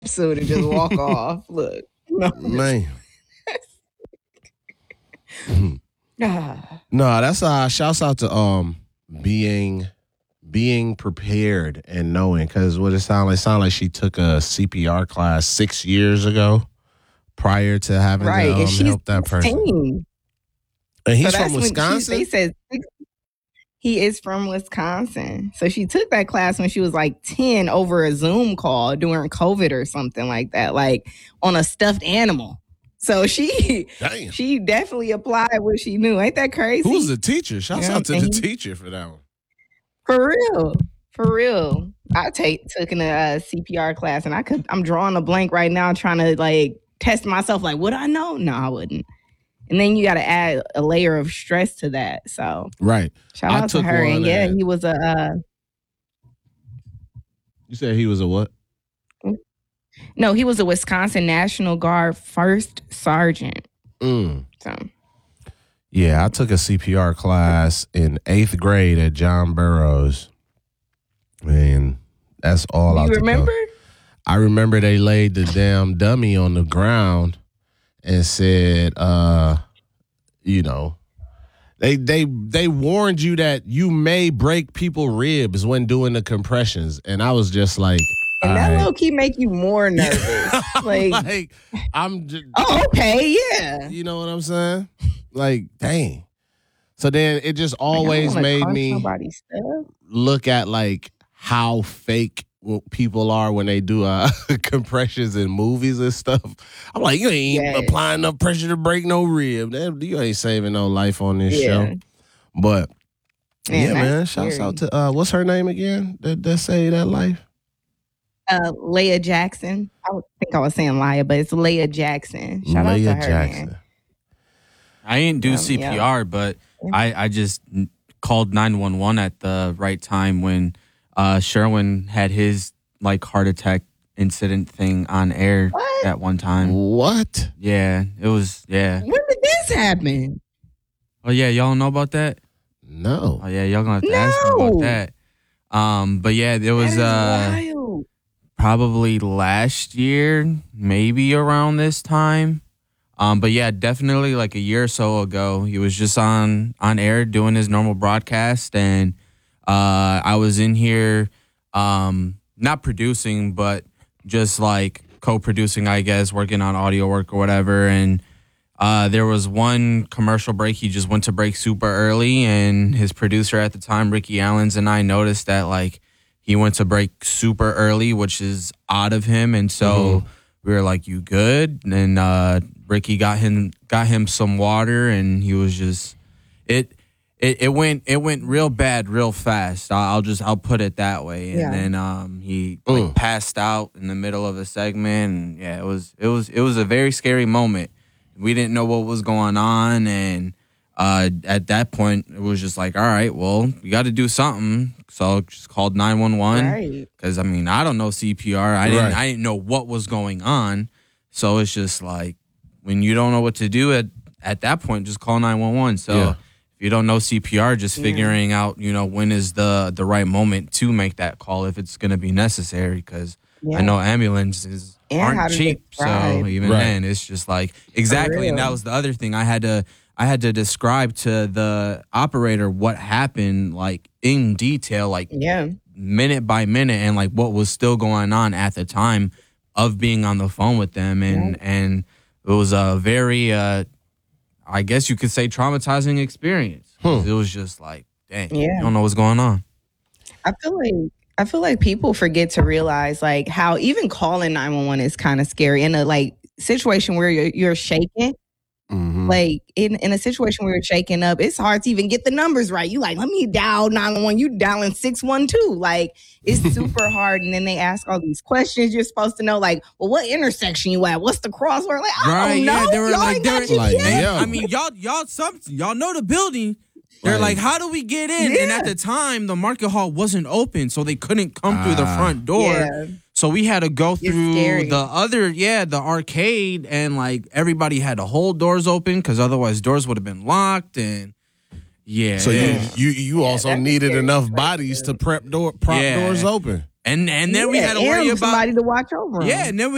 suit and just walk off. Look. No. Man. Ah. No, that's shouts out to being prepared and knowing, because what it sounded like she took a CPR class 6 years ago prior to having Right. to And she's help that person. 16. And he's So from that's when Wisconsin? they said he is from Wisconsin. So she took that class when she was like 10 over a Zoom call during COVID or something like that, like on a stuffed animal. So she definitely applied what she knew. Ain't that crazy? Who's the teacher? Shouts out to the teacher for that one. For real. I took in a CPR class, and I'm drawing a blank right now, trying to like test myself. Like, would I know? No, I wouldn't. And then you got to add a layer of stress to that. So right, shout out to her. And yeah, he was a. You said he was a what? No, he was a Wisconsin National Guard first sergeant. So. Yeah, I took a CPR class in 8th grade at John Burroughs. And that's all I remember? I remember they laid the damn dummy on the ground and said, they warned you that you may break people's ribs when doing the compressions. And I was just like, and that low key make you more nervous. like I'm just, oh, okay, yeah. You know what I'm saying? Like, dang. So then it just always made me look at like how fake people are when they do compressions in movies and stuff. I'm like, you ain't applying enough pressure to break no rib. You ain't saving no life on this show. But man, shouts out to what's her name again? That saved that life. Leah Jackson. I think I was saying Leah, but it's Leah Jackson. Shout out to her, Jackson. Man. I ain't do CPR, but I just called 911 at the right time when Sherwin had his like heart attack incident thing on air at one time. What? Yeah, it was. Yeah. When did this happen? Oh yeah, y'all know about that? No. Oh yeah, y'all gonna have to ask me about that. But yeah, there was probably last year, maybe around this time. But yeah, definitely like a year or so ago, he was just on air doing his normal broadcast, and I was in here, not producing, but just like co-producing, I guess, working on audio work or whatever. And there was one commercial break. He just went to break super early, and his producer at the time, Ricky Allens, and I noticed that like he went to break super early, which is odd of him. And so we were like, "You good?" And Ricky got him some water, and he was just it went real bad real fast. I'll put it that way. And then he like passed out in the middle of a segment, and yeah, it was a very scary moment. We didn't know what was going on, and at that point it was just like, all right, well, we got to do something. So I just called 911 because I mean I don't know CPR. I didn't know what was going on. So it's just like when you don't know what to do at that point, just call 911. So if you don't know CPR, just figuring out, when is the right moment to make that call if it's going to be necessary. Because I know ambulances aren't cheap. So even then, it's just like, exactly. And that was the other thing. I had to describe to the operator what happened, like in detail, like minute by minute, and like what was still going on at the time of being on the phone with them. And it was a very, I guess you could say, traumatizing experience. It was just like, dang, you don't know what's going on. I feel like people forget to realize like how even calling 911 is kind of scary in a like situation where you're shaking. Like in a situation where you're shaking up, it's hard to even get the numbers right. You like, let me dial 911. You dialing 612. Like it's super hard. And then they ask all these questions you're supposed to know. Like, well, what intersection you at? What's the crossword? Like, I don't know. Yeah, they were y'all I mean, y'all know the building. They're like, how do we get in? And at the time, the market hall wasn't open, so they couldn't come through the front door. So we had to go through the arcade, and like everybody had to hold doors open because otherwise doors would have been locked. And so you also needed enough bodies to prop doors open. And then we had to worry about somebody to watch over them. Yeah, and then